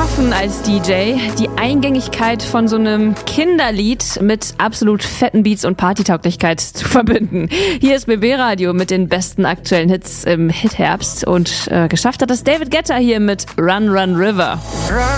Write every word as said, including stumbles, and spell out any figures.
schaffen als D J, die Eingängigkeit von so einem Kinderlied mit absolut fetten Beats und Partytauglichkeit zu verbinden. Hier ist B B Radio mit den besten aktuellen Hits im Hitherbst und äh, geschafft hat es David Guetta hier mit Run Run River. Run,